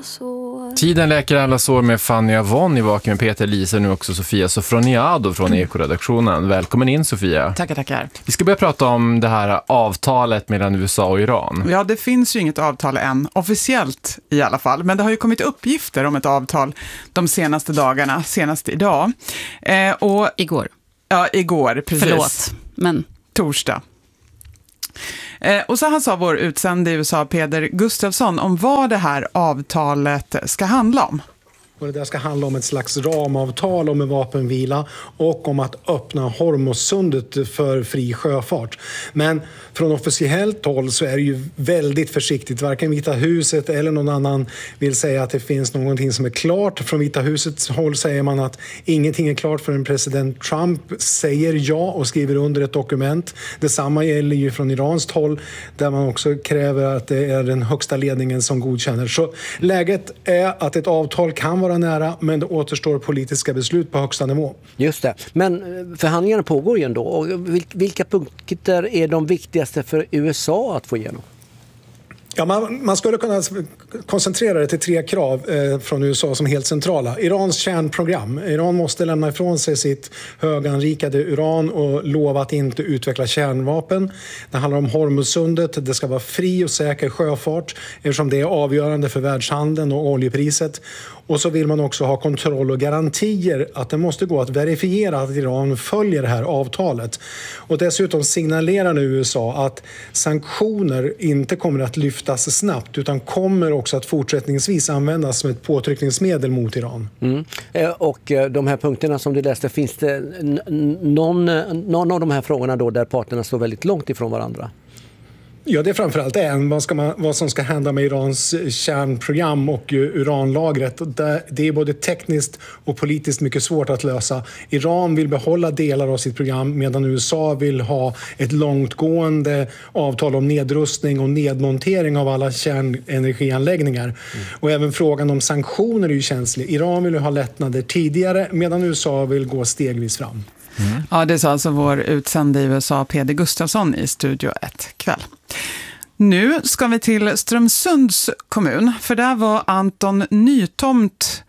sår. Tiden läker alla sår med Fanny Avon i Vaken med Peter Lisa, nu också Sofia Sofroniado från Ekoredaktionen. Välkommen in, Sofia. Tackar. Vi ska börja prata om det här avtalet mellan USA och Iran. Ja, det finns ju inget avtal än, officiellt i alla fall, men det har ju kommit uppgifter om ett avtal de senaste dagarna, senast idag. Och igår. Ja, igår, precis. Förlåt, men... Torsdag. Och så här sa vår utsände i USA, Peder Gustafsson, om vad det här avtalet ska handla om. Och det där ska handla om ett slags ramavtal om en vapenvila och om att öppna Hormuzsundet för fri sjöfart. Men från officiellt håll så är det ju väldigt försiktigt. Varken Vita huset eller någon annan vill säga att det finns någonting som är klart. Från Vita husets håll säger man att ingenting är klart förrän president Trump säger ja och skriver under ett dokument. Detsamma gäller ju från iranskt håll där man också kräver att det är den högsta ledningen som godkänner. Så läget är att ett avtal kan vara nära, men det återstår politiska beslut på högsta nivå. Just det. Men förhandlingarna pågår ju ändå. Och vilka punkter är de viktigaste för USA att få igenom? Ja, man skulle kunna koncentrera det till 3 krav från USA som är helt centrala. Irans kärnprogram. Iran måste lämna ifrån sig sitt höganrikade uran och lova att inte utveckla kärnvapen. Det handlar om Hormuzsundet. Det ska vara fri och säker sjöfart eftersom det är avgörande för världshandeln och oljepriset. Och så vill man också ha kontroll och garantier att det måste gå att verifiera att Iran följer det här avtalet. Och dessutom signalerar nu USA att sanktioner inte kommer att lyftas snabbt utan kommer också att fortsättningsvis användas som ett påtryckningsmedel mot Iran. Och de här punkterna som du läste, finns det någon av de här frågorna då där parterna står väldigt långt ifrån varandra? Ja, det är framförallt vad som ska hända med Irans kärnprogram och uranlagret. Det är både tekniskt och politiskt mycket svårt att lösa. Iran vill behålla delar av sitt program medan USA vill ha ett långtgående avtal om nedrustning och nedmontering av alla kärnenergianläggningar. Och även frågan om sanktioner är ju känslig. Iran vill ju ha lättnader tidigare medan USA vill gå stegvis fram. Ja, det sa alltså vår utsände i USA, Peder Gustafsson, i Studio 1 kväll. Nu ska vi till Strömsunds kommun, för där var Anton Nytomt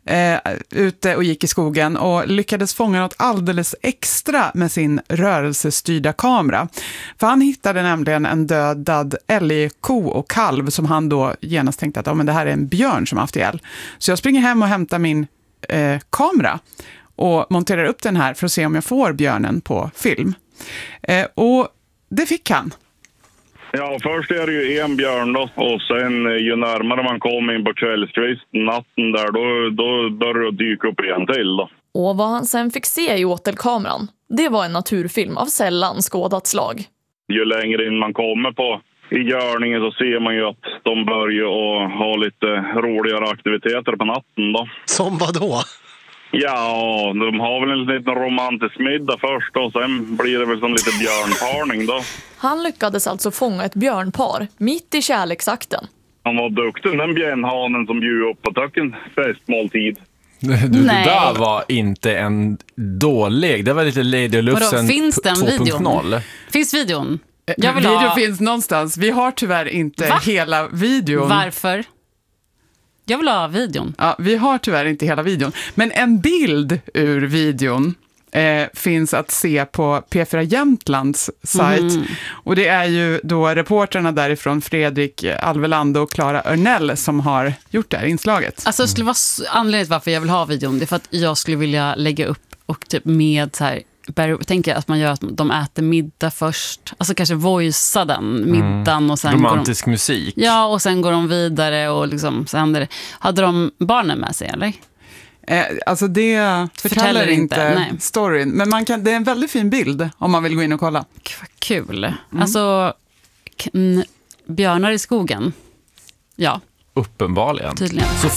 ute och gick i skogen och lyckades fånga något alldeles extra med sin rörelsestyrda kamera. För han hittade nämligen en dödad älgko och kalv som han då genast tänkte att men det här är en björn som haft ihjäl. Så jag springer hem och hämtar min kamera och monterar upp den här för att se om jag får björnen på film. Och det fick han. Ja, först är det ju en björn då, och sen ju närmare man kommer in på kvällskvisten, natten där, då börjar det dyka upp igen till då. Och vad han sen fick se i åtelkameran, det var en naturfilm av sällan skådat slag. Ju längre in man kommer i görningen så ser man ju att de börjar att ha lite roligare aktiviteter på natten då. Som vad då? Ja, de har väl en liten romantisk middag först och sen blir det väl som lite björnparning då. Han lyckades alltså fånga ett björnpar mitt i kärleksakten. Han var duktig, den björnhanen som bjöd upp på töcken festmåltid. Det där var inte en dålig. Det var lite Lady Lufsen 2.0. Finns videon? Video finns någonstans. Vi har tyvärr inte hela videon. Varför? Jag vill ha videon. Ja, vi har tyvärr inte hela videon. Men en bild ur videon finns att se på P4 Jämtlands sajt. Och det är ju då reporterna därifrån, Fredrik Alveland och Clara Örnell, som har gjort det här inslaget. Alltså det skulle vara anledningen varför jag vill ha videon. Det är för att jag skulle vilja lägga upp och typ med så här, tänker att man gör att de äter middag först. Alltså kanske voicea den middagen och sen romantisk musik. Ja, och sen går de vidare och liksom så händer det. Hade de barnen med sig eller? Alltså det förtäller inte storyn. Men det är en väldigt fin bild om man vill gå in och kolla. Kul. Alltså björnar i skogen. Ja. Uppenbarligen. Tydligen.